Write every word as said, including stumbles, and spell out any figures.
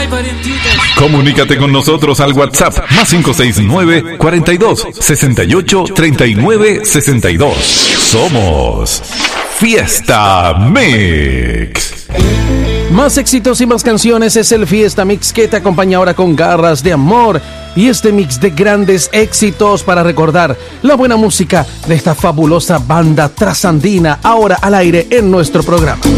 Comunícate con nosotros al WhatsApp más cinco seis nueve, cuarenta y dos, sesenta y ocho, treinta y nueve, sesenta y dos. Somos Fiesta Mix. Más éxitos y más canciones es el Fiesta Mix que te acompaña ahora con Garras de Amor y este mix de grandes éxitos para recordar la buena música de esta fabulosa banda trasandina ahora al aire en nuestro programa.